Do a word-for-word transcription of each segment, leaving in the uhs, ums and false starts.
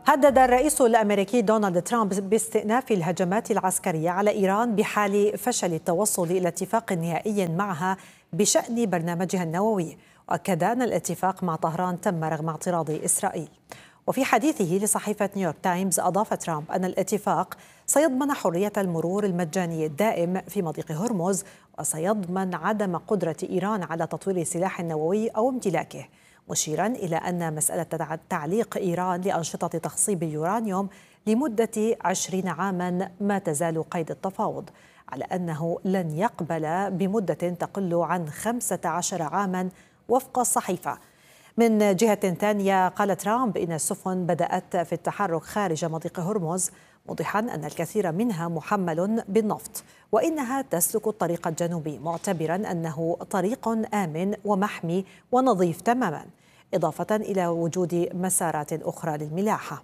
هدد الرئيس الأمريكي دونالد ترامب باستئناف الهجمات العسكرية على إيران بحال فشل التوصل إلى اتفاق نهائي معها بشأن برنامجها النووي، وأكد أن الاتفاق مع طهران تم رغم اعتراض إسرائيل. وفي حديثه لصحيفة نيويورك تايمز أضاف ترامب أن الاتفاق سيضمن حرية المرور المجاني الدائم في مضيق هرمز، وسيضمن عدم قدرة إيران على تطوير السلاح النووي أو امتلاكه، مشيرا إلى أن مسألة تعليق إيران لأنشطة تخصيب اليورانيوم لمدة عشرين عاما ما تزال قيد التفاوض، على أنه لن يقبل بمدة تقل عن خمسة عشر عاما وفق الصحيفة. من جهة ثانية قال ترامب إن السفن بدأت في التحرك خارج مضيق هرمز، موضحا أن الكثير منها محمل بالنفط وإنها تسلك الطريق الجنوبي، معتبرا أنه طريق آمن ومحمي ونظيف تماما، إضافة إلى وجود مسارات أخرى للملاحة.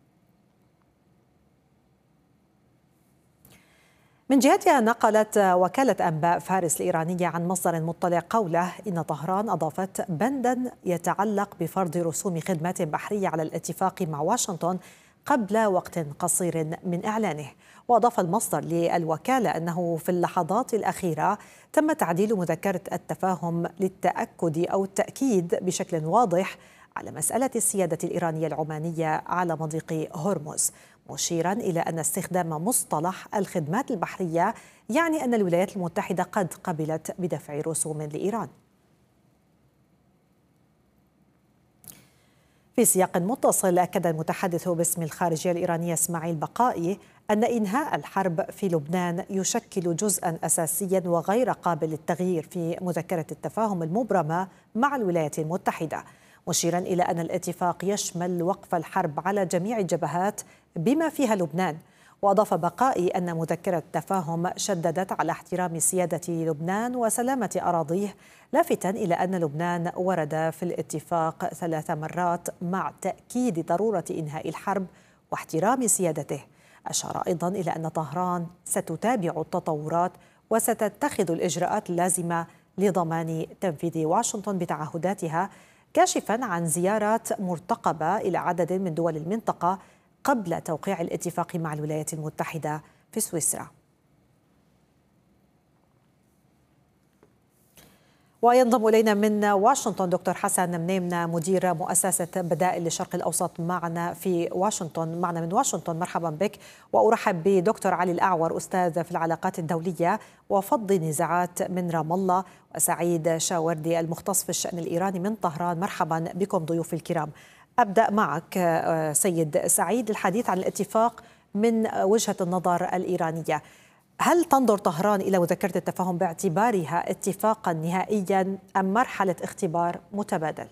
من جهتها نقلت وكالة أنباء فارس الإيرانية عن مصدر مطلع قوله إن طهران أضافت بندا يتعلق بفرض رسوم خدمات بحرية على الاتفاق مع واشنطن قبل وقت قصير من إعلانه. وأضاف المصدر للوكالة أنه في اللحظات الأخيرة تم تعديل مذكرة التفاهم للتأكد أو التأكيد بشكل واضح على مسألة السيادة الإيرانية العمانية على مضيق هرمز، مشيرا إلى أن استخدام مصطلح الخدمات البحرية يعني أن الولايات المتحدة قد قبلت بدفع رسوم لإيران. في سياق متصل، أكد المتحدث باسم الخارجية الإيرانية إسماعيل بقائي أن إنهاء الحرب في لبنان يشكل جزءا أساسيا وغير قابل للتغيير في مذكرة التفاهم المبرمة مع الولايات المتحدة، مشيرا إلى أن الاتفاق يشمل وقف الحرب على جميع الجبهات بما فيها لبنان. وأضاف بقائي أن مذكرة التفاهم شددت على احترام سيادة لبنان وسلامة أراضيه، لافتا إلى أن لبنان ورد في الاتفاق ثلاث مرات مع تأكيد ضرورة إنهاء الحرب واحترام سيادته. أشار أيضا إلى أن طهران ستتابع التطورات وستتخذ الإجراءات اللازمة لضمان تنفيذ واشنطن بتعهداتها، كاشفا عن زيارات مرتقبة إلى عدد من دول المنطقة قبل توقيع الاتفاق مع الولايات المتحدة في سويسرا. وينضم إلينا من واشنطن دكتور حسن منيمنا، مدير مؤسسة بدائل للشرق الأوسط، معنا في واشنطن معنا من واشنطن. مرحبا بك، وأرحب بدكتور علي الأعور، أستاذ في العلاقات الدولية وفض نزاعات من رام الله، وسعيد شاوردي المختص في الشأن الإيراني من طهران. مرحبا بكم ضيوف الكرام. أبدأ معك سيد سعيد الحديث عن الاتفاق من وجهة النظر الإيرانية. هل تنظر طهران إلى مذكرة التفاهم باعتبارها اتفاقا نهائيا أم مرحلة اختبار متبادل؟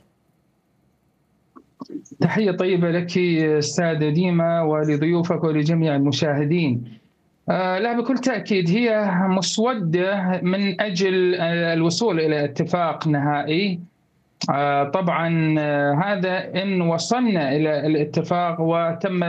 تحية طيبة لك أستاذة ديما ولضيوفك ولجميع المشاهدين. آه لا، بكل تأكيد هي مسودة من أجل الوصول إلى اتفاق نهائي. آه طبعا آه هذا إن وصلنا إلى الاتفاق وتم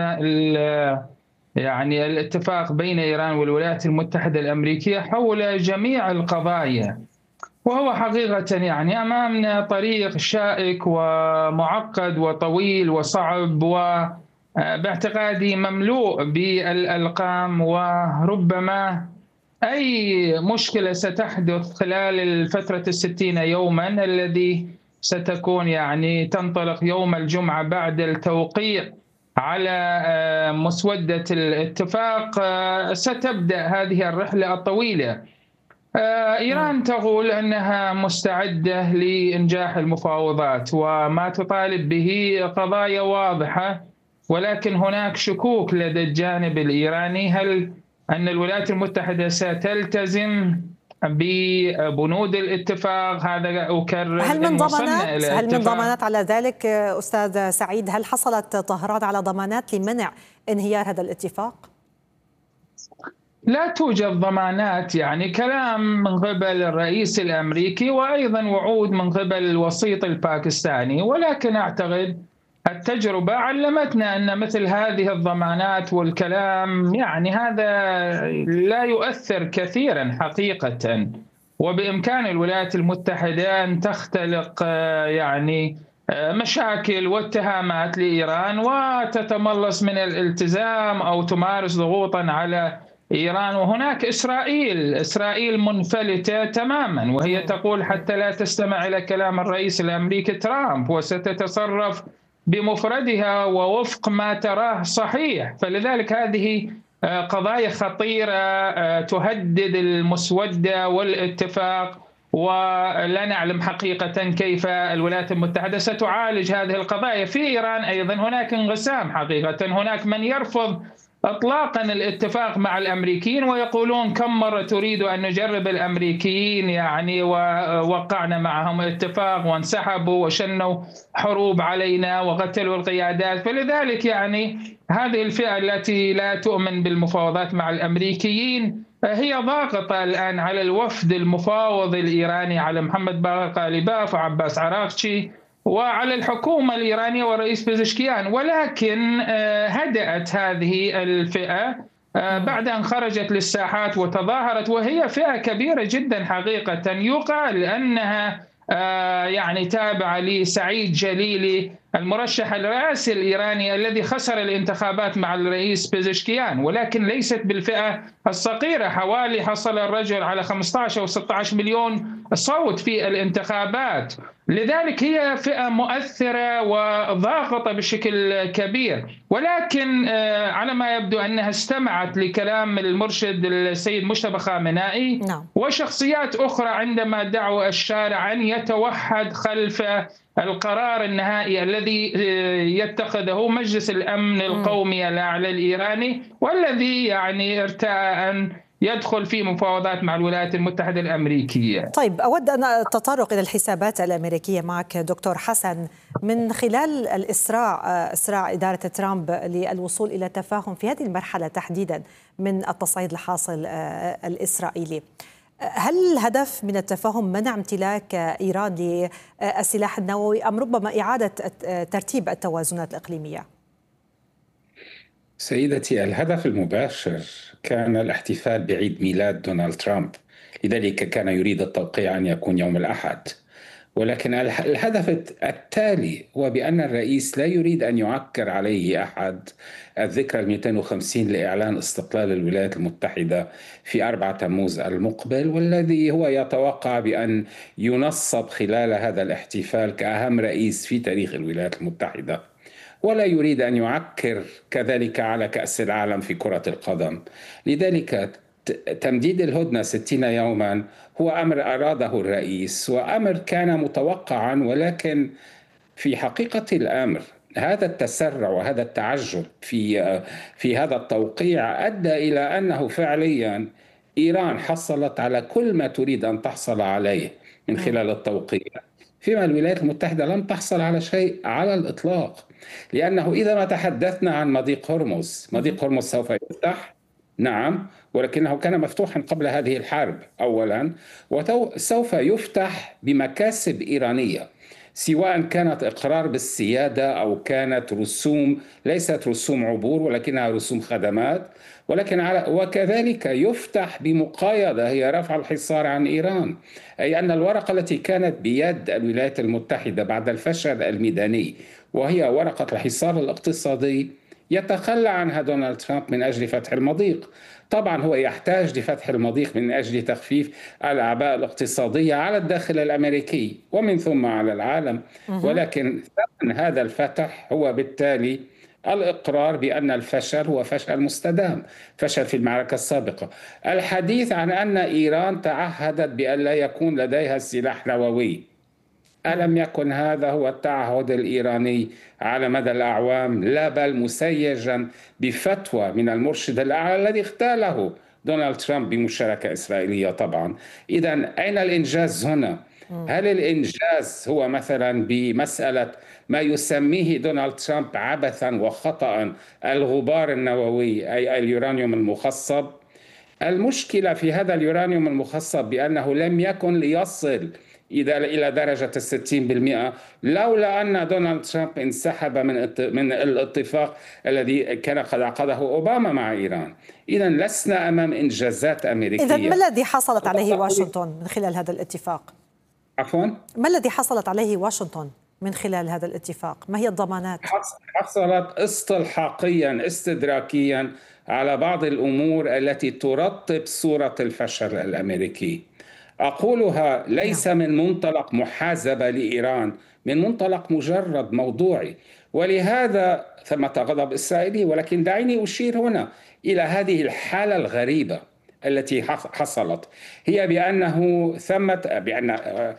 يعني الاتفاق بين إيران والولايات المتحدة الأمريكية حول جميع القضايا، وهو حقيقة يعني أمامنا طريق شائك ومعقد وطويل وصعب، وباعتقادي مملوء بالألقام، وربما أي مشكلة ستحدث خلال الفترة الستين يوما الذي ستكون يعني تنطلق يوم الجمعة بعد التوقيع على مسودة الاتفاق، ستبدأ هذه الرحلة الطويلة. إيران تقول أنها مستعدة لإنجاح المفاوضات وما تطالب به قضايا واضحة، ولكن هناك شكوك لدى الجانب الإيراني هل أن الولايات المتحدة ستلتزم ببنود الاتفاق. هذا أكرر، هل من ضمانات هل من ضمانات على ذلك أستاذ سعيد؟ هل حصلت طهران على ضمانات لمنع انهيار هذا الاتفاق؟ لا توجد ضمانات، يعني كلام من قبل الرئيس الأمريكي وأيضا وعود من قبل الوسيط الباكستاني، ولكن أعتقد التجربة علمتنا أن مثل هذه الضمانات والكلام يعني هذا لا يؤثر كثيرا حقيقة، وبإمكان الولايات المتحدة أن تختلق يعني مشاكل واتهامات لإيران وتتملص من الالتزام أو تمارس ضغوطا على إيران. وهناك إسرائيل إسرائيل منفلتة تماما، وهي تقول حتى لا تستمع إلى كلام الرئيس الأمريكي ترامب وستتصرف بمفردها ووفق ما تراه صحيح. فلذلك هذه قضايا خطيرة تهدد المسودة والاتفاق، ولا نعلم حقيقة كيف الولايات المتحدة ستعالج هذه القضايا. في إيران أيضا هناك انقسام حقيقة، هناك من يرفض اطلاقا الاتفاق مع الامريكيين ويقولون كم مره تريد ان نجرب الامريكيين، يعني ووقعنا معهم اتفاق وانسحبوا وشنوا حروب علينا وقتلوا القيادات. فلذلك يعني هذه الفئه التي لا تؤمن بالمفاوضات مع الامريكيين هي ضاغطه الان على الوفد المفاوض الايراني، على محمد باقر غالباف وعباس عراقچي، وعلى الحكومة الإيرانية والرئيس بيزشكيان. ولكن هدأت هذه الفئة بعد أن خرجت للساحات وتظاهرت، وهي فئة كبيرة جدا حقيقة. يقال أنها يعني تابعة لسعيد جليلي المرشح الرئاسي الإيراني الذي خسر الانتخابات مع الرئيس بيزشكيان، ولكن ليست بالفئة الصغيرة. حوالي حصل الرجل على خمسة عشر أو ستة عشر مليون صوت في الانتخابات. لذلك هي فئة مؤثرة وضاغطة بشكل كبير، ولكن على ما يبدو أنها استمعت لكلام المرشد السيد مجتبى خامنائي نعم. وشخصيات أخرى عندما دعوا الشارع أن يتوحد خلف القرار النهائي الذي يتخذه مجلس الأمن القومي الأعلى الإيراني، والذي يعني ارتأى أن يدخل في مفاوضات مع الولايات المتحدة الأمريكية. طيب، أود أن أتطرق إلى الحسابات الأمريكية معك دكتور حسن. من خلال الإسراع إسراع إدارة ترامب للوصول إلى تفاهم في هذه المرحلة تحديدا من التصعيد الحاصل الإسرائيلي، هل الهدف من التفاهم منع امتلاك إيران للسلاح النووي أم ربما إعادة ترتيب التوازنات الإقليمية؟ سيدتي، الهدف المباشر كان الاحتفال بعيد ميلاد دونالد ترامب، لذلك كان يريد التوقيع أن يكون يوم الأحد. ولكن الهدف التالي هو بأن الرئيس لا يريد أن يعكر عليه أحد الذكرى المئتين وخمسين لإعلان استقلال الولايات المتحدة في أربعة تموز المقبل، والذي هو يتوقع بأن ينصب خلال هذا الاحتفال كأهم رئيس في تاريخ الولايات المتحدة. ولا يريد أن يعكر كذلك على كأس العالم في كرة القدم. لذلك تمديد الهدنة ستين يوما هو أمر أراده الرئيس وأمر كان متوقعا، ولكن في حقيقة الأمر هذا التسرع وهذا التعجل في في هذا التوقيع أدى إلى أنه فعليا إيران حصلت على كل ما تريد أن تحصل عليه من خلال التوقيع، فيما الولايات المتحدة لم تحصل على شيء على الإطلاق. لأنه إذا ما تحدثنا عن مضيق هرمز، مضيق هرمز سوف يفتح، نعم، ولكنه كان مفتوحا قبل هذه الحرب أولا، وسوف يفتح بمكاسب إيرانية، سواء كانت إقرار بالسيادة أو كانت رسوم، ليست رسوم عبور ولكنها رسوم خدمات، ولكن على وكذلك يفتح بمقايضة هي رفع الحصار عن إيران. أي أن الورقة التي كانت بيد الولايات المتحدة بعد الفشل الميداني وهي ورقة الحصار الاقتصادي يتخلى عنها دونالد ترامب من أجل فتح المضيق. طبعا هو يحتاج لفتح المضيق من أجل تخفيف الأعباء الاقتصادية على الداخل الأمريكي ومن ثم على العالم، ولكن ثمن هذا الفتح هو بالتالي الإقرار بأن الفشل هو فشل مستدام، فشل في المعركة السابقة. الحديث عن أن إيران تعهدت بأن لا يكون لديها سلاح نووي، ألم يكن هذا هو التعهد الإيراني على مدى الأعوام؟ لا، بل مسيجا بفتوى من المرشد الأعلى الذي اغتاله دونالد ترامب بمشاركة إسرائيلية طبعا. إذن أين الإنجاز هنا؟ هل الإنجاز هو مثلا بمسألة ما يسميه دونالد ترامب عبثا وخطأ الغبار النووي أي اليورانيوم المخصب؟ المشكلة في هذا اليورانيوم المخصب بأنه لم يكن ليصل إلى درجة الستين بالمئة لولا أن دونالد ترامب انسحب من من الاتفاق الذي كان قد عقده أوباما مع إيران. إذا لسنا أمام إنجازات أمريكية. إذا ما الذي حصلت عليه واشنطن من خلال هذا الاتفاق؟ عفوا؟ ما الذي حصلت عليه واشنطن من خلال هذا الاتفاق؟ ما هي الضمانات؟ حصلت استلحاقيا استدراكيا على بعض الأمور التي ترطب صورة الفشل الأمريكي. أقولها ليس من منطلق محازبة لإيران، من منطلق مجرد موضوعي، ولهذا ثمة غضب إسرائيلي. ولكن دعيني أشير هنا إلى هذه الحالة الغريبة التي حصلت، هي بأنه ثمة بأن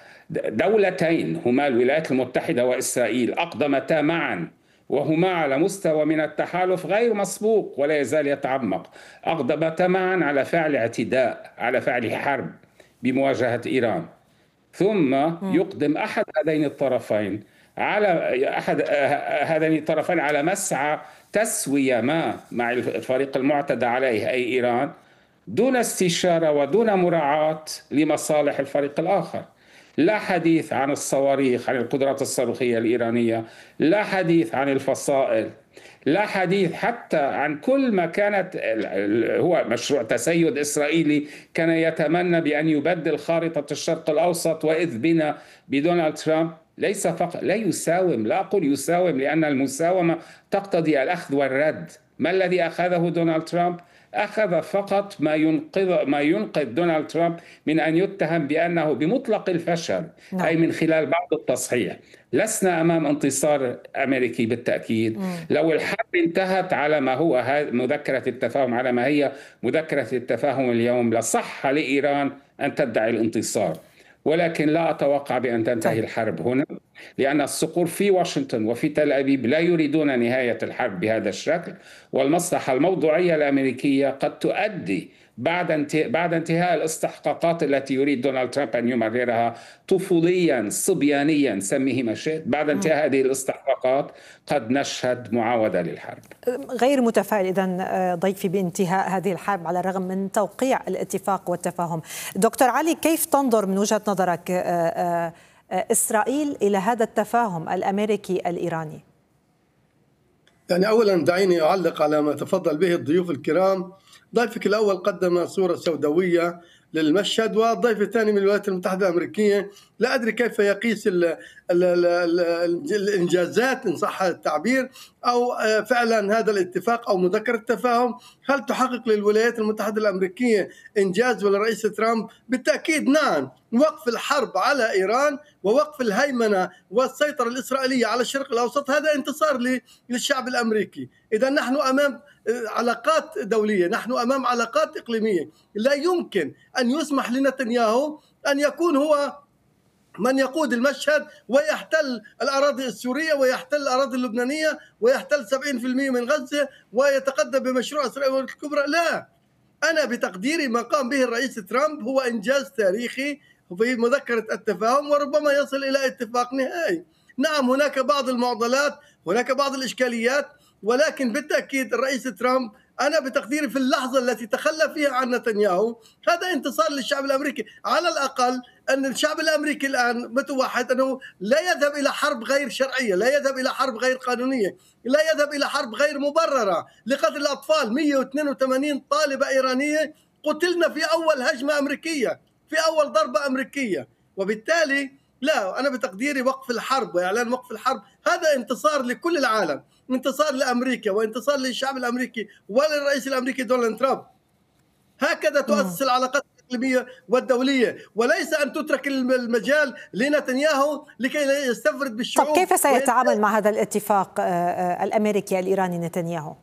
دولتين هما الولايات المتحدة وإسرائيل أقدمتا معا، وهما على مستوى من التحالف غير مسبوق ولا يزال يتعمق، أقدمتا معا على فعل اعتداء، على فعل حرب بمواجهة إيران. ثم يقدم أحد هذين الطرفين على أحد هذين الطرفين على مسعى تسوية ما مع الفريق المعتدى عليه أي إيران، دون استشارة ودون مراعاة لمصالح الفريق الآخر. لا حديث عن الصواريخ، عن القدرات الصاروخية الإيرانية، لا حديث عن الفصائل، لا حديث حتى عن كل ما كانت هو مشروع تسيد إسرائيلي كان يتمنى بأن يبدل خارطة الشرق الأوسط، وإذ بنا بدونالد ترامب ليس فقط لا يساوم، لا أقول يساوم لأن المساومة تقتضي الأخذ والرد. ما الذي أخذه دونالد ترامب؟ أخذ فقط ما ينقذ ما ينقذ دونالد ترامب من أن يتهم بأنه بمطلق الفشل، نعم. أي من خلال بعض التصحيح. لسنا أمام انتصار أمريكي بالتأكيد. مم. لو الحرب انتهت على ما هو مذكرة التفاهم، على ما هي مذكرة التفاهم اليوم، لصح لإيران أن تدعي الانتصار، ولكن لا أتوقع بأن تنتهي طيب. الحرب هنا، لأن الصقور في واشنطن وفي تل أبيب لا يريدون نهاية الحرب بهذا الشكل، والمصلحة الموضوعية الأمريكية قد تؤدي بعد بعد انتهاء الاستحقاقات التي يريد دونالد ترامب أن يمررها طفوليا صبيانيا سميه ما شئت، بعد انتهاء هذه الاستحقاقات قد نشهد معاودة للحرب. غير متفائل إذن ضيفي بانتهاء هذه الحرب على الرغم من توقيع الاتفاق والتفاهم. دكتور علي، كيف تنظر من وجهة نظرك إسرائيل إلى هذا التفاهم الأمريكي الإيراني؟ يعني أولا دعيني أعلق على ما تفضل به الضيوف الكرام. ضيفك الأول قدم صورة سوداوية للمشهد، والضيف الثاني من الولايات المتحدة الأمريكية لا أدري كيف يقيس ال ال ال ال الإنجازات إن صح التعبير، أو فعلا هذا الاتفاق أو مذكرة التفاهم هل تحقق للولايات المتحدة الأمريكية إنجاز ولرئيس ترامب؟ بالتأكيد نعم. وقف الحرب على إيران ووقف الهيمنة والسيطرة الإسرائيلية على الشرق الأوسط هذا انتصار للشعب الأمريكي. إذا نحن أمام علاقات دولية، نحن أمام علاقات إقليمية. لا يمكن أن يسمح لنتنياهو أن يكون هو من يقود المشهد ويحتل الأراضي السورية ويحتل الأراضي اللبنانية ويحتل سبعين بالمئة من غزة ويتقدم بمشروع إسرائيل الكبرى. لا، أنا بتقديري ما قام به الرئيس ترامب هو إنجاز تاريخي في مذكرة التفاهم، وربما يصل إلى اتفاق نهائي. نعم هناك بعض المعضلات، هناك بعض الإشكاليات، ولكن بالتأكيد الرئيس ترامب أنا بتقديري في اللحظة التي تخلى فيها عن نتنياهو هذا انتصار للشعب الأمريكي. على الأقل أن الشعب الأمريكي الآن متوحد أنه لا يذهب إلى حرب غير شرعية، لا يذهب إلى حرب غير قانونية، لا يذهب إلى حرب غير مبررة لقتل الأطفال. مئة واثنين وثمانين طالبة إيرانية قتلنا في أول هجمة أمريكية، في أول ضربة أمريكية. وبالتالي لا، أنا بتقديري وقف الحرب وإعلان وقف الحرب هذا انتصار لكل العالم، انتصار لأمريكا وانتصار للشعب الأمريكي وللرئيس الأمريكي دونالد ترامب. هكذا تؤسس العلاقات الإقليمية والدولية، وليس أن تترك المجال لنتنياهو لكي لا يستفرد بالشعوب. طب كيف سيتعامل مع هذا الاتفاق الأمريكي الإيراني نتنياهو؟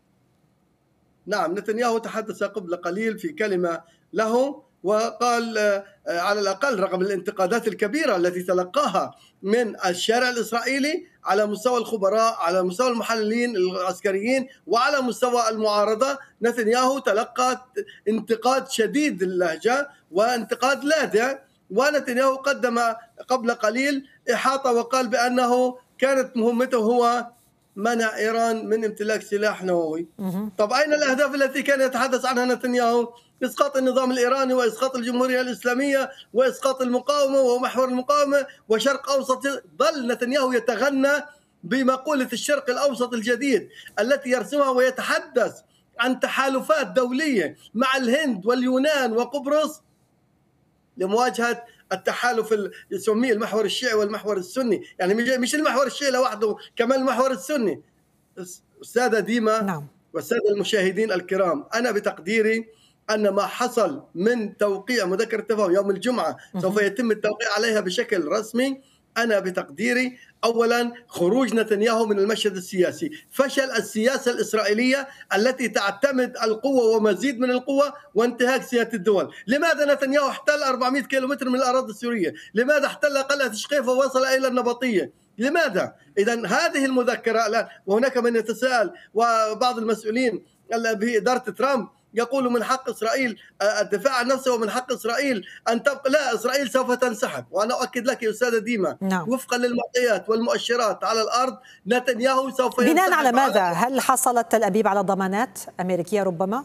نعم، نتنياهو تحدث قبل قليل في كلمة له وقال على الأقل رغم الانتقادات الكبيرة التي تلقاها من الشارع الإسرائيلي على مستوى الخبراء، على مستوى المحللين العسكريين، وعلى مستوى المعارضة، نتنياهو تلقى انتقاد شديد اللهجة وانتقاد لاذع. ونتنياهو قدم قبل قليل إحاطة وقال بأنه كانت مهمته هو منع إيران من امتلاك سلاح نووي. طب أين الأهداف التي كان يتحدث عنها نتنياهو؟ إسقاط النظام الإيراني وإسقاط الجمهورية الإسلامية وإسقاط المقاومة ومحور المقاومة وشرق أوسط. ظل نتنياهو يتغنى بمقولة الشرق الأوسط الجديد التي يرسمها ويتحدث عن تحالفات دولية مع الهند واليونان وقبرص لمواجهة التحالف يسميه المحور الشيعي والمحور السني، يعني مش المحور الشيعي لوحده، كمان المحور السني. أستاذة ديما نعم. والسادة المشاهدين الكرام، أنا بتقديري أن ما حصل من توقيع مذكرة التفاهم يوم الجمعة سوف يتم التوقيع عليها بشكل رسمي. أنا بتقديري أولا خروج نتنياهو من المشهد السياسي، فشل السياسة الإسرائيلية التي تعتمد القوة ومزيد من القوة وانتهاك سيادة الدول. لماذا نتنياهو احتل أربعمئة كيلومتر من الأراضي السورية؟ لماذا احتل قلعة شقيفة ووصل إلى النبطية؟ لماذا؟ إذا هذه المذكرة الآن، وهناك من يتساءل وبعض المسؤولين بإدارة ترامب يقول من حق إسرائيل الدفاع عن نفسه ومن حق إسرائيل أن تبقى. لا، إسرائيل سوف تنسحب. وأنا أؤكد لك يا أستاذة ديما، نعم. وفقا للمعطيات والمؤشرات على الأرض نتنياهو سوف ينسحب. بناء على ماذا؟ هل حصلت تل أبيب على ضمانات أمريكية ربما؟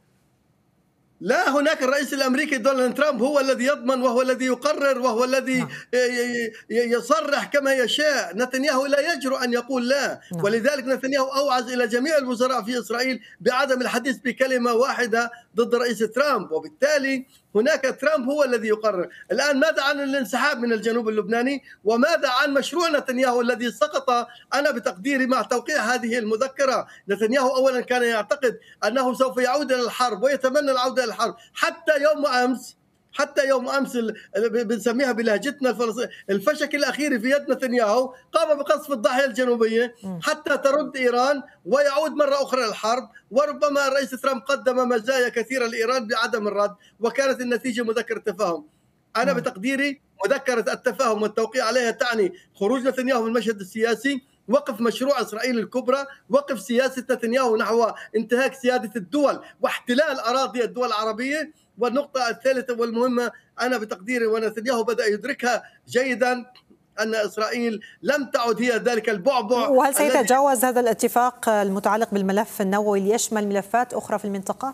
لا، هناك الرئيس الأمريكي دونالد ترامب هو الذي يضمن وهو الذي يقرر وهو الذي نعم. يصرح كما يشاء. نتنياهو لا يجرؤ أن يقول لا. نعم. ولذلك نتنياهو أوعز إلى جميع الوزراء في إسرائيل بعدم الحديث بكلمة واحدة ضد رئيس ترامب، وبالتالي هناك ترامب هو الذي يقرر. الآن ماذا عن الانسحاب من الجنوب اللبناني؟ وماذا عن مشروع نتنياهو الذي سقط؟ أنا بتقديري مع توقيع هذه المذكرة نتنياهو أولا كان يعتقد أنه سوف يعود إلى الحرب ويتمنى العودة إلى الحرب. حتى يوم أمس حتى يوم أمس بنسميها بلهجتنا الفشك الأخير في يد نتنياهو قام بقصف الضاحية الجنوبية حتى ترد إيران ويعود مرة أخرى الحرب. وربما الرئيس ترامب قدم مزايا كثيرة لإيران بعدم الرد، وكانت النتيجة مذكرة تفاهم. أنا بتقديري مذكرة التفاهم والتوقيع عليها تعني خروج نتنياهو من المشهد السياسي، وقف مشروع إسرائيل الكبرى، وقف سياسة نتنياهو نحو انتهاك سيادة الدول واحتلال أراضي الدول العربية. والنقطة الثالثة والمهمة أنا بتقديري ونتنياهو بدأ يدركها جيدا أن إسرائيل لم تعد هي ذلك البعبع. وهل سيتجاوز هذا الاتفاق المتعلق بالملف النووي ليشمل ملفات أخرى في المنطقة؟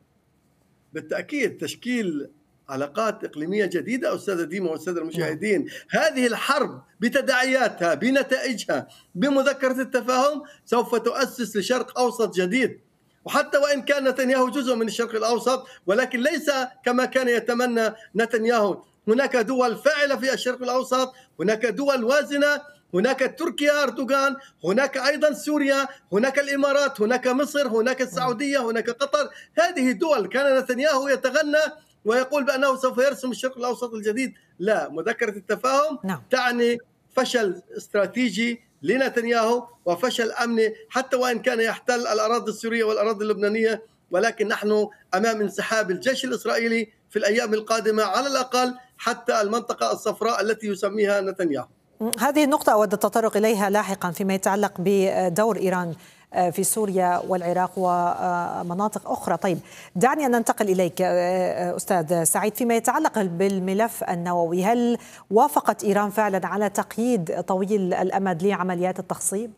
بالتأكيد تشكيل علاقات إقليمية جديدة أستاذة ديما والسادة المشاهدين. هذه الحرب بتداعياتها بنتائجها بمذكرة التفاهم سوف تؤسس لشرق أوسط جديد. وحتى وإن كان نتنياهو جزء من الشرق الأوسط، ولكن ليس كما كان يتمنى نتنياهو. هناك دول فاعلة في الشرق الأوسط، هناك دول وازنة، هناك تركيا أردوغان، هناك أيضا سوريا، هناك الإمارات، هناك مصر، هناك السعودية، هناك قطر. هذه دول كان نتنياهو يتغنى ويقول بأنه سوف يرسم الشرق الأوسط الجديد. لا، مذكرة التفاهم نعم. تعني فشل استراتيجي لنتنياهو وفشل أمني، حتى وإن كان يحتل الأراضي السورية والأراضي اللبنانية. ولكن نحن أمام انسحاب الجيش الإسرائيلي في الأيام القادمة على الأقل حتى المنطقة الصفراء التي يسميها نتنياهو. هذه النقطة أود التطرق إليها لاحقا فيما يتعلق بدور إيران في سوريا والعراق ومناطق أخرى. طيب دعني أن ننتقل إليك أستاذ سعيد فيما يتعلق بالملف النووي. هل وافقت إيران فعلا على تقييد طويل الأمد لعمليات التخصيب؟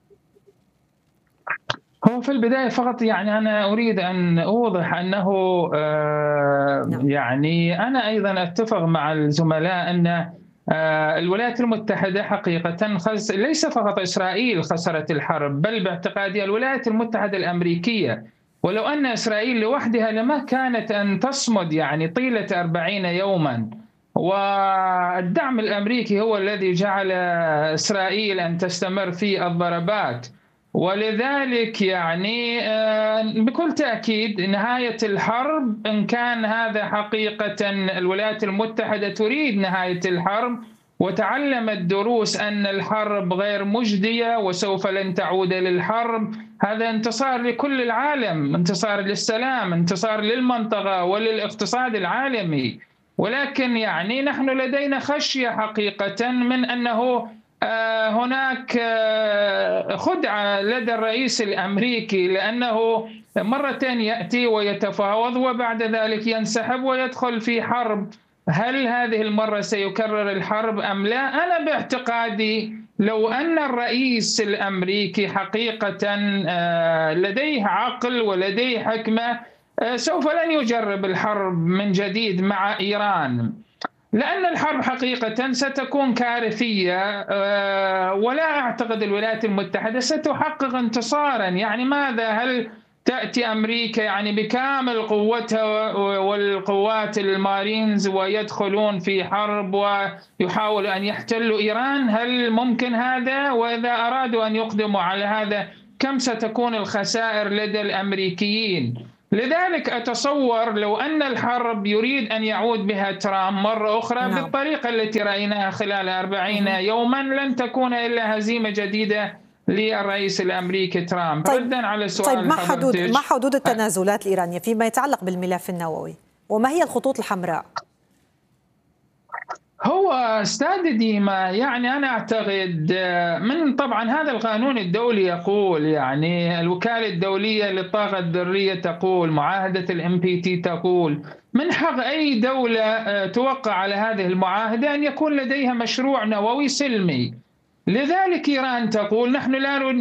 هو في البداية فقط يعني أنا أريد أن أوضح أنه آه يعني أنا أيضا أتفق مع الزملاء أن الولايات المتحدة حقيقة خس... ليس فقط إسرائيل خسرت الحرب، بل باعتقادي الولايات المتحدة الأمريكية. ولو أن إسرائيل لوحدها لما كانت أن تصمد يعني طيلة أربعين يوما، والدعم الأمريكي هو الذي جعل إسرائيل أن تستمر في الضربات. ولذلك يعني بكل تأكيد نهاية الحرب، إن كان هذا حقيقة الولايات المتحدة تريد نهاية الحرب وتعلمت دروس أن الحرب غير مجدية وسوف لن تعود للحرب، هذا انتصار لكل العالم، انتصار للسلام، انتصار للمنطقة وللاقتصاد العالمي. ولكن يعني نحن لدينا خشية حقيقة من أنه هناك خدعة لدى الرئيس الأمريكي، لأنه مرتين يأتي ويتفاوض وبعد ذلك ينسحب ويدخل في حرب. هل هذه المرة سيكرر الحرب أم لا؟ أنا باعتقادي لو أن الرئيس الأمريكي حقيقة لديه عقل ولديه حكمة سوف لن يجرب الحرب من جديد مع إيران، لأن الحرب حقيقة ستكون كارثية، ولا أعتقد الولايات المتحدة ستحقق انتصارا. يعني ماذا؟ هل تأتي أمريكا يعني بكامل قوتها والقوات المارينز ويدخلون في حرب ويحاولوا أن يحتلوا إيران؟ هل ممكن هذا؟ وإذا أرادوا أن يقدموا على هذا كم ستكون الخسائر لدى الأمريكيين؟ لذلك أتصور لو أن الحرب يريد أن يعود بها ترامب مرة أخرى نعم. بالطريقة التي رأيناها خلال أربعين يوما لن تكون إلا هزيمة جديدة للرئيس الأمريكي ترامب. طيب. ردا على سؤال طيب ما حدود ما حدود التنازلات الإيرانية فيما يتعلق بالملف النووي، وما هي الخطوط الحمراء؟ هو استاذ ديما يعني أنا أعتقد من طبعا هذا القانون الدولي يقول، يعني الوكالة الدولية للطاقة الذرية تقول، معاهدة الام بي تي تقول من حق أي دولة توقع على هذه المعاهدة أن يكون لديها مشروع نووي سلمي. لذلك إيران تقول نحن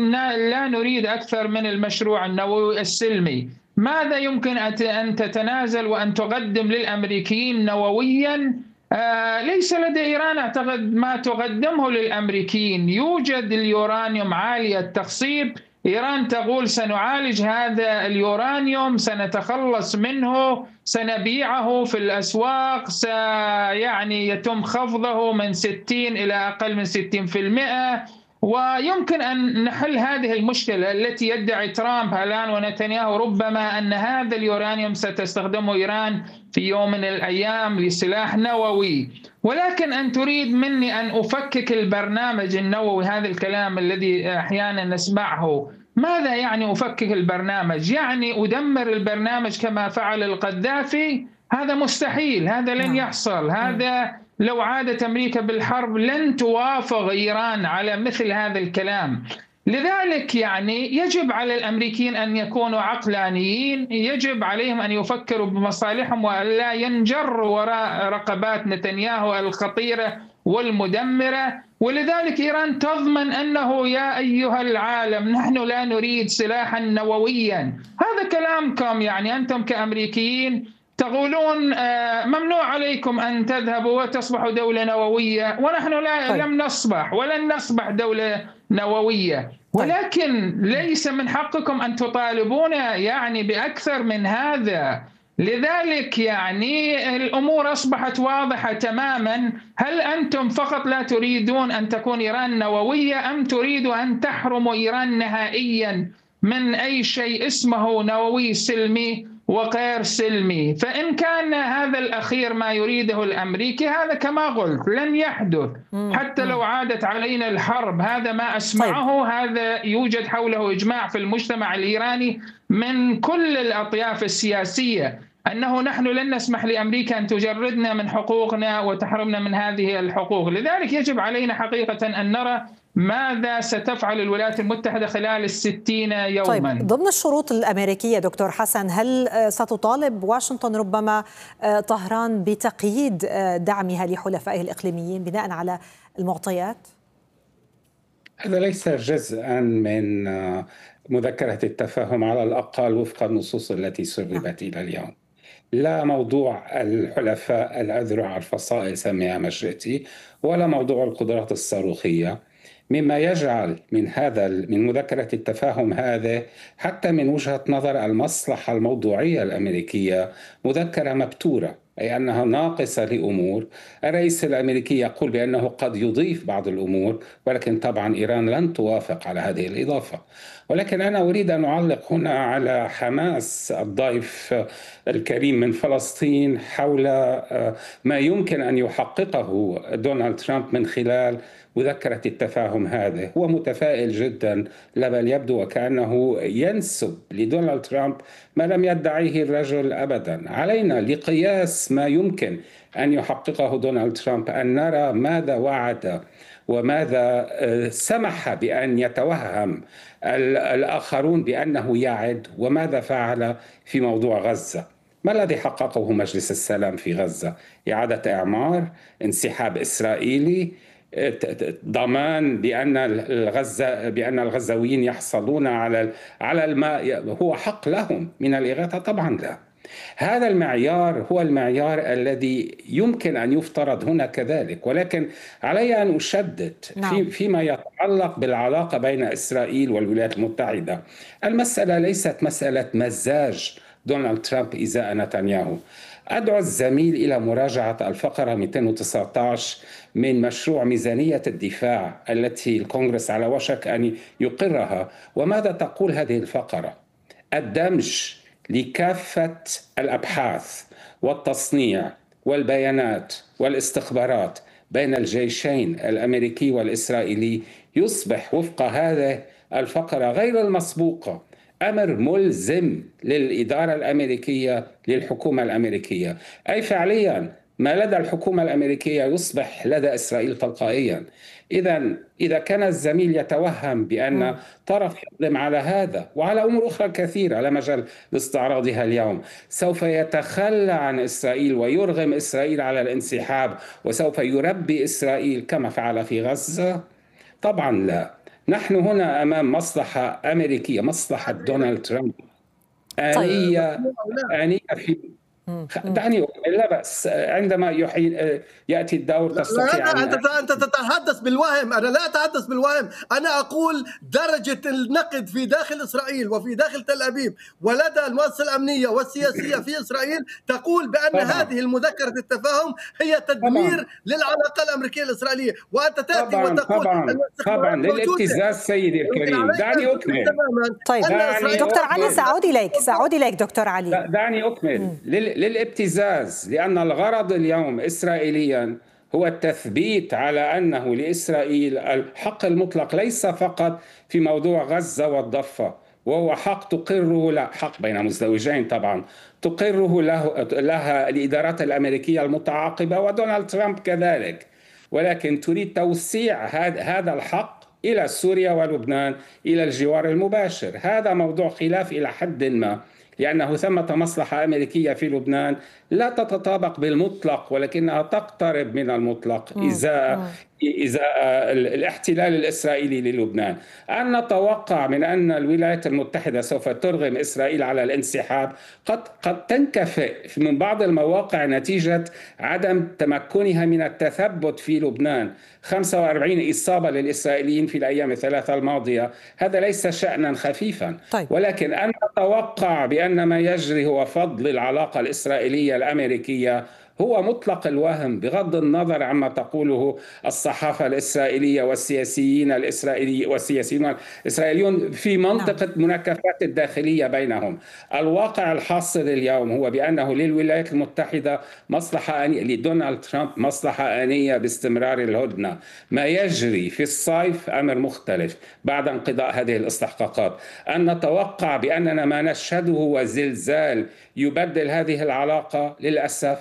لا نريد أكثر من المشروع النووي السلمي. ماذا يمكن أن تتنازل وأن تقدم للأمريكيين نوويا؟ آه ليس لدى إيران أعتقد ما تقدمه للأمريكيين. يوجد اليورانيوم عالي التخصيب، إيران تقول سنعالج هذا اليورانيوم، سنتخلص منه، سنبيعه في الأسواق، سيعني يتم خفضه من ستين إلى أقل من ستين بالمئة، ويمكن أن نحل هذه المشكلة التي يدعي ترامب الآن ونتنياهو ربما أن هذا اليورانيوم ستستخدمه إيران في يوم من الأيام لسلاح نووي. ولكن أن تريد مني أن أفكك البرنامج النووي، هذا الكلام الذي أحيانا نسمعه، ماذا يعني أفكك البرنامج؟ يعني أدمر البرنامج كما فعل القذافي؟ هذا مستحيل، هذا لن يحصل. هذا لو عادت أمريكا بالحرب لن توافق إيران على مثل هذا الكلام. لذلك يعني يجب على الأمريكيين أن يكونوا عقلانيين، يجب عليهم أن يفكروا بمصالحهم ولا ينجروا وراء رقبات نتنياهو الخطيرة والمدمرة. ولذلك إيران تضمن أنه يا أيها العالم نحن لا نريد سلاحا نوويا. هذا كلامكم، يعني أنتم كأمريكيين تقولون ممنوع عليكم أن تذهبوا وتصبحوا دولة نووية، ونحن لا طيب. لم نصبح ولن نصبح دولة نووية، ولكن طيب. ليس من حقكم أن تطالبون يعني بأكثر من هذا. لذلك يعني الأمور أصبحت واضحة تماما. هل أنتم فقط لا تريدون أن تكون إيران نووية، أم تريدوا أن تحرموا إيران نهائيا من أي شيء اسمه نووي سلمي وغير سلمي؟ فإن كان هذا الأخير ما يريده الأمريكي، هذا كما قلت لن يحدث حتى لو عادت علينا الحرب. هذا ما أسمعه، هذا يوجد حوله إجماع في المجتمع الإيراني من كل الأطياف السياسية، أنه نحن لن نسمح لأمريكا أن تجردنا من حقوقنا وتحرمنا من هذه الحقوق. لذلك يجب علينا حقيقة أن نرى ماذا ستفعل الولايات المتحدة خلال الستين يوما. طيب ضمن الشروط الأمريكية دكتور حسن، هل ستطالب واشنطن ربما طهران بتقييد دعمها لحلفائه الإقليميين بناء على المعطيات؟ هذا ليس جزءا من مذكرة التفاهم على الأقل وفق النصوص التي سربت إلى اليوم. لا موضوع الحلفاء الأذرع الفصائل سميها ما شئتي، ولا موضوع القدرات الصاروخية، مما يجعل من هذا من مذكرة التفاهم هذا حتى من وجهة نظر المصلحة الموضوعية الأمريكية مذكرة مبتورة، أي أنها ناقصة لأمور. الرئيس الأمريكي يقول بأنه قد يضيف بعض الأمور، ولكن طبعا إيران لن توافق على هذه الإضافة. ولكن أنا أريد أن أعلق هنا على حماس الضيف الكريم من فلسطين حول ما يمكن أن يحققه دونالد ترامب من خلال مذكرة التفاهم هذا. هو متفائل جدا، لا بل يبدو وكأنه ينسب لدونالد ترامب ما لم يدعيه الرجل أبدا. علينا لقياس ما يمكن أن يحققه دونالد ترامب أن نرى ماذا وعد وماذا سمح بأن يتوهم الآخرون بأنه يعد، وماذا فعل في موضوع غزة. ما الذي حققه مجلس السلام في غزة؟ إعادة إعمار، انسحاب إسرائيلي، ضمان بأن الغزة بأن الغزاويين يحصلون على على الماء هو حق لهم من الإغاثة؟ طبعا لا. هذا المعيار هو المعيار الذي يمكن أن يفترض هنا كذلك، ولكن علي أن أشدد نعم. في فيما يتعلق بالعلاقة بين إسرائيل والولايات المتحدة. المسألة ليست مسألة مزاج دونالد ترامب إزاء نتنياهو. أدعو الزميل إلى مراجعة الفقرة مئتين وتسعة عشر من مشروع ميزانية الدفاع التي الكونغرس على وشك أن يقرها. وماذا تقول هذه الفقرة؟ الدمج لكافة الأبحاث والتصنيع والبيانات والاستخبارات بين الجيشين الأمريكي والإسرائيلي يصبح وفق هذه الفقرة غير المسبوقة أمر ملزم للإدارة الأمريكية للحكومة الأمريكية، أي فعليا ما لدى الحكومة الأمريكية يصبح لدى إسرائيل تلقائيا. إذا إذا كان الزميل يتوهم بأن طرف يقدم على هذا وعلى أمور أخرى كثيرة لا مجال لاستعراضها اليوم سوف يتخلى عن إسرائيل ويرغم إسرائيل على الانسحاب وسوف يربي إسرائيل كما فعل في غزة، طبعا لا. نحن هنا أمام مصلحة أمريكية، مصلحة دونالد ترامب آنية آنية في دعني أكمل. لا بأس، عندما يحيي يأتي الدور تستطيع لا أنت أنت تتحدث بالوهم. أنا لا أتحدث بالوهم، أنا أقول درجة النقد في داخل إسرائيل وفي داخل تل أبيب ولدى المؤسسة الأمنية والسياسية في إسرائيل تقول بأن طبعا. هذه المذكرة التفاهم هي تدمير طبعا. للعلاقة الأمريكية الإسرائيلية، وأنت تأتي طبعا. وتقول طبعا طبعا للابتزاز سيدي الكريم. دعني أكمل. طيب دكتور علي سأعود إليك سأعود إليك دكتور علي. دعني أكمل. للابتزاز، لأن الغرض اليوم إسرائيليا هو التثبيت على أنه لإسرائيل الحق المطلق ليس فقط في موضوع غزة والضفة، وهو حق تقره لا حق بين مزدوجين طبعا تقره له لها الإدارات الأمريكية المتعاقبة ودونالد ترامب كذلك، ولكن تريد توسيع هذا الحق إلى سوريا ولبنان إلى الجوار المباشر. هذا موضوع خلاف إلى حد ما، لأنه ثمة مصلحة أمريكية في لبنان لا تتطابق بالمطلق ولكنها تقترب من المطلق إزاء إزاء الاحتلال الإسرائيلي للبنان. أن نتوقع من أن الولايات المتحدة سوف ترغم إسرائيل على الانسحاب قد قد تنكفئ من بعض المواقع نتيجة عدم تمكنها من التثبت في لبنان. خمسة وأربعين إصابة للإسرائيليين في الأيام الثلاثة الماضية، هذا ليس شأنا خفيفا. طيب. ولكن أن نتوقع بأن ما يجري هو فضل العلاقة الإسرائيلية الأمريكية هو مطلق الوهم، بغض النظر عما تقوله الصحافة الإسرائيلية والسياسيين الإسرائيلي والسياسيون الإسرائيليون في منطقة نعم. مناكفات الداخلية بينهم. الواقع الحاصل اليوم هو بأنه للولايات المتحدة مصلحة آنية، لدونالد ترامب مصلحة آنية باستمرار الهدنة. ما يجري في الصيف أمر مختلف بعد انقضاء هذه الاستحقاقات. أن نتوقع بأننا ما نشهده هو زلزال يبدل هذه العلاقة للأسف،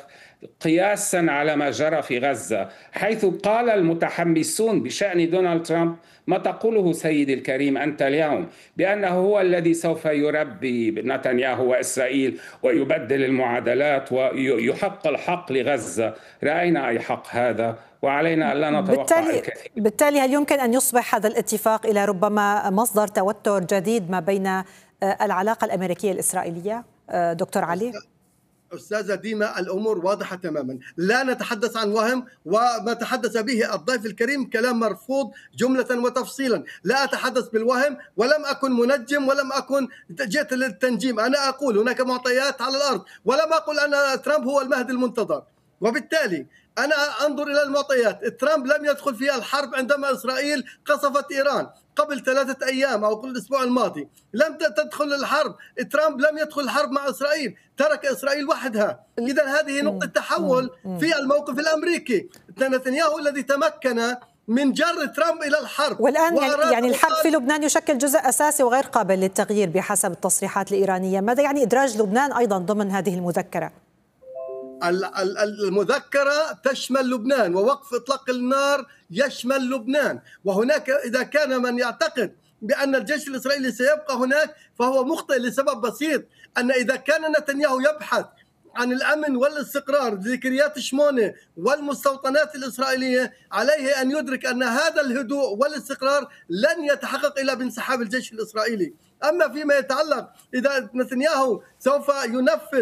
قياسا على ما جرى في غزة، حيث قال المتحمسون بشأن دونالد ترامب ما تقوله سيدي الكريم أنت اليوم، بأنه هو الذي سوف يربي نتنياهو وإسرائيل ويبدل المعادلات ويحق الحق لغزة. رأينا أي حق هذا، وعلينا أن لا نتوقع بالتالي الكثير. بالتالي هل يمكن أن يصبح هذا الاتفاق إلى ربما مصدر توتر جديد ما بين العلاقة الأمريكية الإسرائيلية؟ دكتور علي. أستاذة ديما، الأمور واضحة تماما، لا نتحدث عن وهم، وما تحدث به الضيف الكريم كلام مرفوض جملة وتفصيلا. لا أتحدث بالوهم، ولم أكن منجم، ولم أكن جئت للتنجيم. أنا أقول هناك معطيات على الأرض، ولم أقل أن ترامب هو المهدي المنتظر. وبالتالي أنا أنظر إلى المعطيات. ترامب لم يدخل في الحرب عندما إسرائيل قصفت إيران قبل ثلاثة أيام أو قبل الأسبوع الماضي. لم تدخل الحرب، ترامب لم يدخل الحرب مع إسرائيل، ترك إسرائيل وحدها. إذا هذه نقطة تحول في الموقف الأمريكي. نتنياهو الذي تمكن من جر ترامب إلى الحرب، والآن يعني الحرب في لبنان يشكل جزء أساسي وغير قابل للتغيير بحسب التصريحات الإيرانية. ماذا يعني إدراج لبنان أيضا ضمن هذه المذكرة؟ المذكرة تشمل لبنان، ووقف إطلاق النار يشمل لبنان. وهناك إذا كان من يعتقد بأن الجيش الإسرائيلي سيبقى هناك فهو مخطئ لسبب بسيط، أن إذا كان نتنياهو يبحث عن الأمن والاستقرار ذكريات شمونة والمستوطنات الإسرائيلية، عليه أن يدرك أن هذا الهدوء والاستقرار لن يتحقق إلا بانسحاب الجيش الإسرائيلي. أما فيما يتعلق إذا نتنياهو سوف ينفذ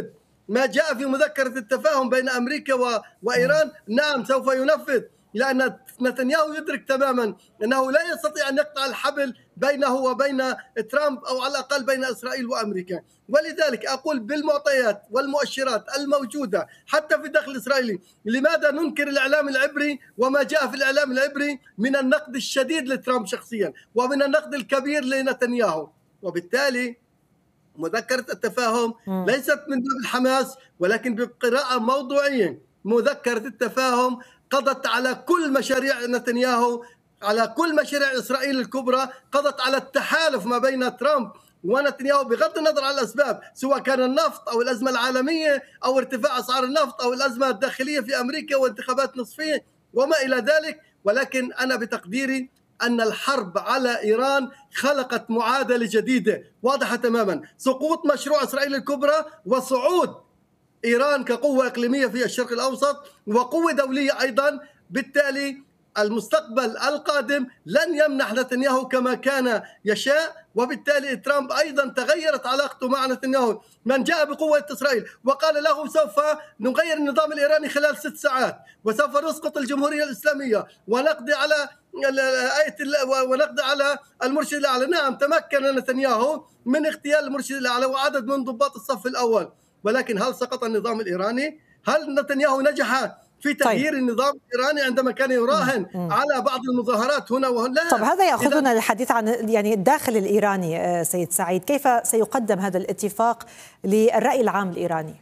ما جاء في مذكرة التفاهم بين أمريكا وإيران نعم سوف ينفذ، لأن نتنياهو يدرك تماما أنه لا يستطيع أن يقطع الحبل بينه وبين ترامب، أو على الأقل بين إسرائيل وأمريكا. ولذلك أقول بالمعطيات والمؤشرات الموجودة حتى في الداخل الإسرائيلي، لماذا ننكر الإعلام العبري وما جاء في الإعلام العبري من النقد الشديد لترامب شخصيا ومن النقد الكبير لنتنياهو؟ وبالتالي مذكرة التفاهم ليست من باب الحماس ولكن بقراءة موضوعية. مذكرة التفاهم قضت على كل مشاريع نتنياهو، على كل مشاريع إسرائيل الكبرى، قضت على التحالف ما بين ترامب ونتنياهو بغض النظر عن الأسباب، سواء كان النفط أو الأزمة العالمية أو ارتفاع أسعار النفط أو الأزمة الداخلية في أمريكا وانتخابات نصفية وما إلى ذلك. ولكن أنا بتقديري أن الحرب على إيران خلقت معادلة جديدة واضحة تماما، سقوط مشروع إسرائيل الكبرى وصعود إيران كقوة إقليمية في الشرق الأوسط وقوة دولية أيضا. بالتالي المستقبل القادم لن يمنح نتنياهو كما كان يشاء، وبالتالي ترامب أيضا تغيرت علاقته مع نتنياهو. من جاء بقوة إسرائيل وقال له سوف نغير النظام الإيراني خلال ست ساعات وسوف نسقط الجمهورية الإسلامية ونقضي على آية ونقضي على المرشد الأعلى، نعم تمكن نتنياهو من اغتيال المرشد الأعلى وعدد من ضباط الصف الأول، ولكن هل سقط النظام الإيراني؟ هل نتنياهو نجح في تغيير طيب. النظام الإيراني عندما كان يراهن م- م. على بعض المظاهرات هنا وهنا؟ طب هذا يأخذنا للحديث عن يعني الداخل الإيراني. سيد سعيد، كيف سيقدم هذا الاتفاق للرأي العام الإيراني؟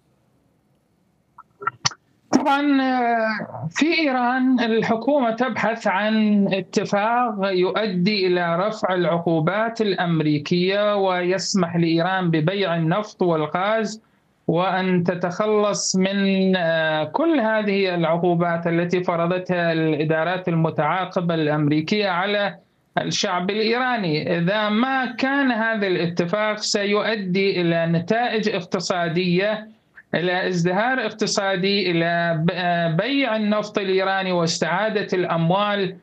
طبعا في إيران الحكومة تبحث عن اتفاق يؤدي إلى رفع العقوبات الأمريكية ويسمح لإيران ببيع النفط والغاز وأن تتخلص من كل هذه العقوبات التي فرضتها الإدارات المتعاقبة الأمريكية على الشعب الإيراني. إذا ما كان هذا الاتفاق سيؤدي إلى نتائج اقتصادية، إلى ازدهار اقتصادي، إلى بيع النفط الإيراني واستعادة الأموال،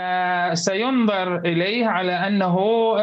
فسينظر إليه على أنه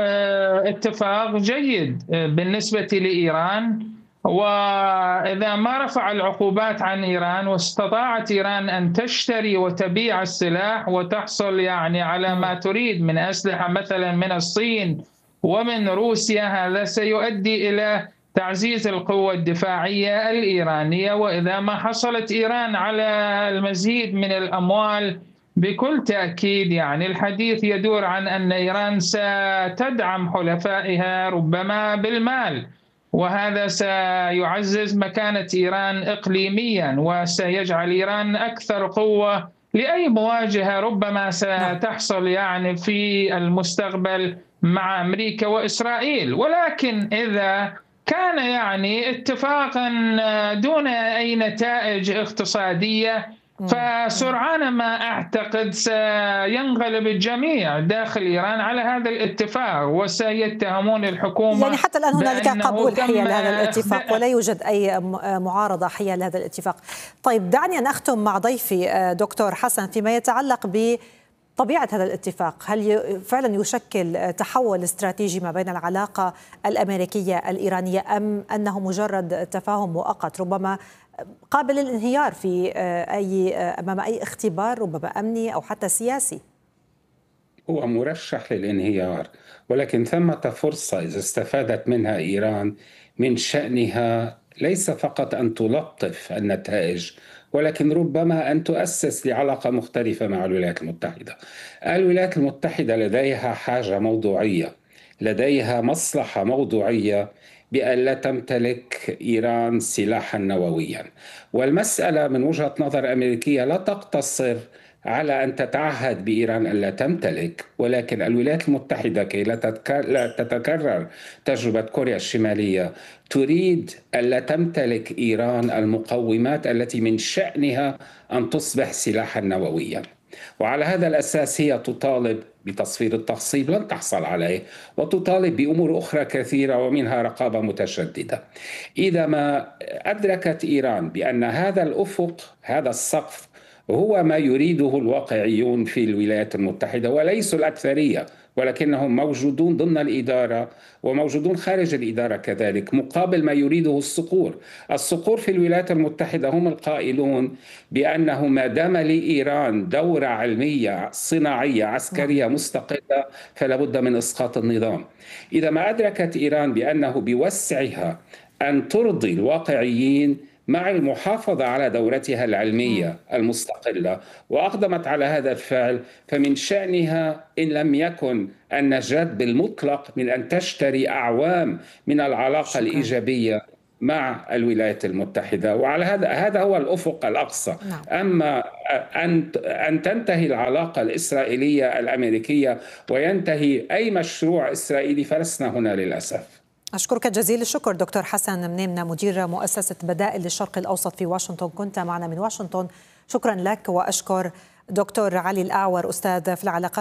اتفاق جيد بالنسبة لإيران. وإذا ما رفع العقوبات عن إيران واستطاعت إيران أن تشتري وتبيع السلاح وتحصل يعني على ما تريد من أسلحة مثلا من الصين ومن روسيا، هذا سيؤدي إلى تعزيز القوة الدفاعية الإيرانية. وإذا ما حصلت إيران على المزيد من الأموال بكل تأكيد يعني الحديث يدور عن أن إيران ستدعم حلفائها ربما بالمال، وهذا سيعزز مكانة إيران إقليميا وسيجعل إيران أكثر قوة لأي مواجهة ربما ستحصل يعني في المستقبل مع أمريكا وإسرائيل. ولكن إذا كان يعني اتفاقا دون أي نتائج اقتصادية فسرعان ما أعتقد سينغلب الجميع داخل إيران على هذا الاتفاق وسيتهمون الحكومة. يعني حتى الآن هنالك قبول حيال هذا الاتفاق ولا يوجد أي معارضة حيال هذا الاتفاق. طيب دعني أن أختم مع ضيفي دكتور حسن فيما يتعلق ب طبيعة هذا الاتفاق. هل فعلا يشكل تحول استراتيجي ما بين العلاقة الأمريكية الإيرانية أم أنه مجرد تفاهم مؤقت ربما قابل للانهيار في أي أمام أي اختبار ربما أمني أو حتى سياسي؟ هو مرشح للانهيار، ولكن ثمة فرصة إذا استفادت منها إيران من شأنها ليس فقط أن تلطف النتائج ولكن ربما أن تؤسس لعلاقة مختلفة مع الولايات المتحدة. الولايات المتحدة لديها حاجة موضوعية، لديها مصلحة موضوعية بأن لا تمتلك إيران سلاحا نوويا، والمسألة من وجهة نظر أمريكية لا تقتصر على أن تتعهد بإيران أن لا تمتلك، ولكن الولايات المتحدة كي لا تتكرر تجربة كوريا الشمالية تريد أن لا تمتلك إيران المقومات التي من شأنها أن تصبح سلاحا نوويا. وعلى هذا الأساس هي تطالب بتصفير التخصيب لن تحصل عليه، وتطالب بأمور أخرى كثيرة ومنها رقابة متشددة. إذا ما أدركت إيران بأن هذا الأفق هذا السقف هو ما يريده الواقعيون في الولايات المتحدة وليسوا الأكثرية ولكنهم موجودون ضمن الإدارة وموجودون خارج الإدارة كذلك، مقابل ما يريده الصقور. الصقور في الولايات المتحدة هم القائلون بأنه ما دام لإيران دورة علمية صناعية عسكرية مستقلة فلا بد من إسقاط النظام. إذا ما أدركت إيران بأنه بوسعها أن ترضي الواقعيين مع المحافظة على دورتها العلمية المستقلة وأقدمت على هذا الفعل، فمن شأنها إن لم يكن النجاة بالمطلق من أن تشتري أعوام من العلاقة شكرا. الإيجابية مع الولايات المتحدة. وعلى هذا هذا هو الأفق الأقصى. نعم. أما أن أن تنتهي العلاقة الإسرائيلية الأمريكية وينتهي أي مشروع إسرائيلي فلسنا هنا للأسف. أشكرك جزيل الشكر دكتور حسن منيمنة، مدير مؤسسة بدائل للشرق الأوسط في واشنطن، كنت معنا من واشنطن. شكرا لك. وأشكر دكتور علي الأعور، أستاذ في العلاقات